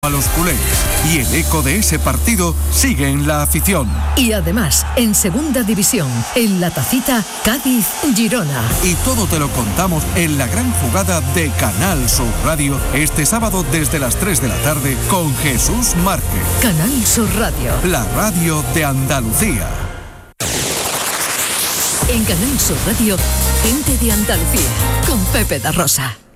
a los culés, y el eco de ese partido sigue en la afición. Y además, en Segunda División, en La Tacita, Cádiz-Girona. Y todo te lo contamos en la gran jugada de Canal Sur Radio, este sábado desde las 3 de la tarde con Jesús Márquez. Canal Sur Radio. La radio de Andalucía. En Canal Sur Radio, gente de Andalucía, con Pepe da Rosa.